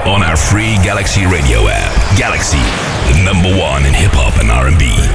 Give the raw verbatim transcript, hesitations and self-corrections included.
on our free Galaxy Radio app. Galaxy, the number one in hip hop and R and B.